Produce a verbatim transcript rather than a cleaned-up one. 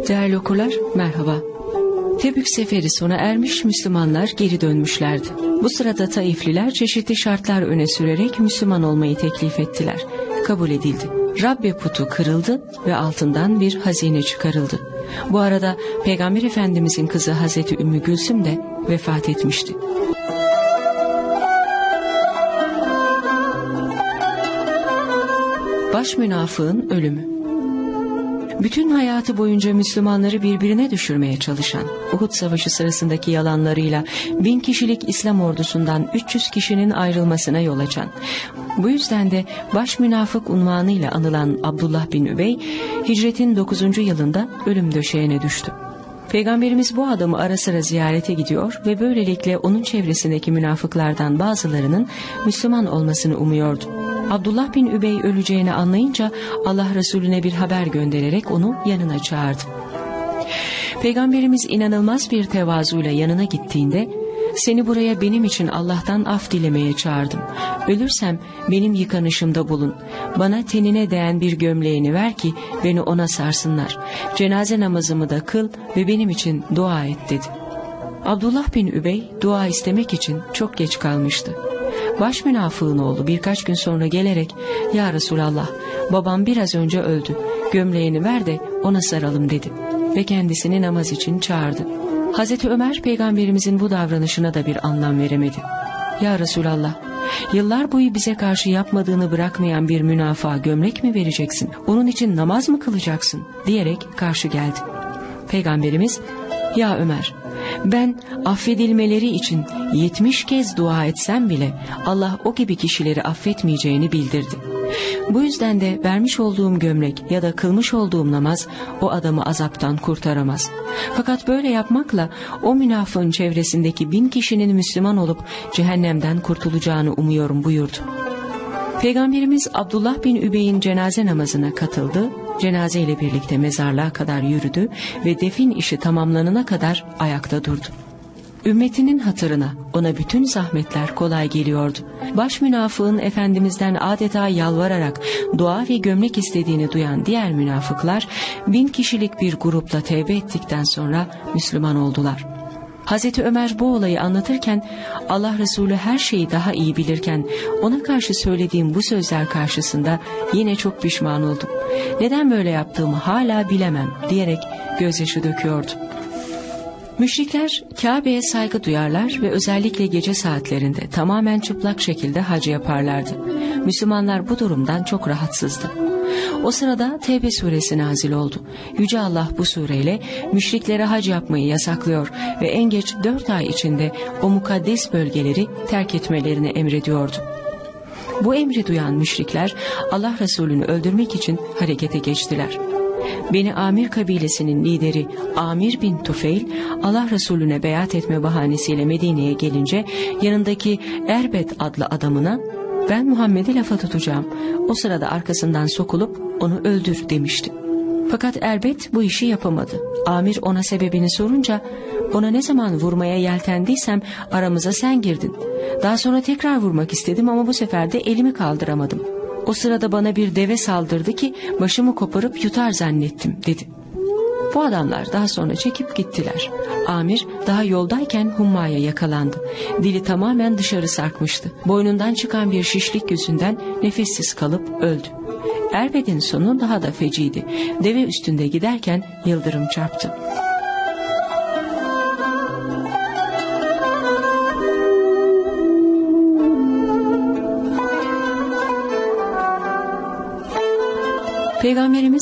Değerli okurlar, merhaba. Tebük seferi sona ermiş, Müslümanlar geri dönmüşlerdi. Bu sırada Taifliler çeşitli şartlar öne sürerek Müslüman olmayı teklif ettiler. Kabul edildi. Rabbe putu kırıldı ve altından bir hazine çıkarıldı. Bu arada Peygamber Efendimizin kızı Hazreti Ümmü Gülsüm de vefat etmişti. Baş münafığın ölümü. Bütün hayatı boyunca Müslümanları birbirine düşürmeye çalışan, Uhud Savaşı sırasındaki yalanlarıyla bin kişilik İslam ordusundan üç yüz kişinin ayrılmasına yol açan, bu yüzden de baş münafık unvanıyla anılan Abdullah bin Übey, hicretin dokuzuncu yılında ölüm döşeğine düştü. Peygamberimiz bu adamı ara sıra ziyarete gidiyor ve böylelikle onun çevresindeki münafıklardan bazılarının Müslüman olmasını umuyordu. Abdullah bin Übey öleceğini anlayınca Allah Resulüne bir haber göndererek onu yanına çağırdı. Peygamberimiz inanılmaz bir tevazuyla yanına gittiğinde, "Seni buraya benim için Allah'tan af dilemeye çağırdım. Ölürsem benim yıkanışımda bulun. Bana tenine değen bir gömleğini ver ki beni ona sarsınlar. Cenaze namazımı da kıl ve benim için dua et," dedi. Abdullah bin Übey dua istemek için çok geç kalmıştı. Baş münafığın oğlu birkaç gün sonra gelerek, "Ya Resulallah, babam biraz önce öldü. Gömleğini ver de ona saralım," dedi ve kendisini namaz için çağırdı. Hazreti Ömer Peygamberimizin bu davranışına da bir anlam veremedi. "Ya Resulallah, yıllar boyu bize karşı yapmadığını bırakmayan bir münafığa gömlek mi vereceksin? Onun için namaz mı kılacaksın?" diyerek karşı geldi. Peygamberimiz, "Ya Ömer, ben affedilmeleri için yetmiş kez dua etsem bile Allah o gibi kişileri affetmeyeceğini bildirdi. Bu yüzden de vermiş olduğum gömlek ya da kılmış olduğum namaz o adamı azaptan kurtaramaz. Fakat böyle yapmakla o münafığın çevresindeki bin kişinin Müslüman olup cehennemden kurtulacağını umuyorum," buyurdu. Peygamberimiz Abdullah bin Übey'in cenaze namazına katıldı, cenaze ile birlikte mezarlığa kadar yürüdü ve defin işi tamamlanana kadar ayakta durdu. Ümmetinin hatırına ona bütün zahmetler kolay geliyordu. Baş münafığın Efendimiz'den adeta yalvararak dua ve gömlek istediğini duyan diğer münafıklar bin kişilik bir grupla tevbe ettikten sonra Müslüman oldular. Hazreti Ömer bu olayı anlatırken, Allah Resulü her şeyi daha iyi bilirken ona karşı söylediğim bu sözler karşısında yine çok pişman oldum. Neden böyle yaptığımı hala bilemem diyerek gözyaşı döküyordu. Müşrikler Kabe'ye saygı duyarlar ve özellikle gece saatlerinde tamamen çıplak şekilde hac yaparlardı. Müslümanlar bu durumdan çok rahatsızdı. O sırada Tevbe suresi nazil oldu. Yüce Allah bu sureyle müşriklere hac yapmayı yasaklıyor ve en geç dört ay içinde o mukaddes bölgeleri terk etmelerini emrediyordu. Bu emri duyan müşrikler Allah Resulü'nü öldürmek için harekete geçtiler. Beni Amir kabilesinin lideri Amir bin Tufeyl, Allah Resulüne beyat etme bahanesiyle Medine'ye gelince yanındaki Erbet adlı adamına, "Ben Muhammed'i lafa tutacağım. O sırada arkasından sokulup onu öldür," demişti. Fakat Erbet bu işi yapamadı. Amir ona sebebini sorunca, "Ona ne zaman vurmaya yeltendiysem aramıza sen girdin. Daha sonra tekrar vurmak istedim ama bu sefer de elimi kaldıramadım. O sırada bana bir deve saldırdı ki başımı koparıp yutar zannettim," dedi. Bu adamlar daha sonra çekip gittiler. Amir daha yoldayken hummaya yakalandı. Dili tamamen dışarı sarkmıştı. Boynundan çıkan bir şişlik yüzünden nefessiz kalıp öldü. Erbed'in sonu daha da feciydi. Deve üstünde giderken yıldırım çarptı. Peygamberimiz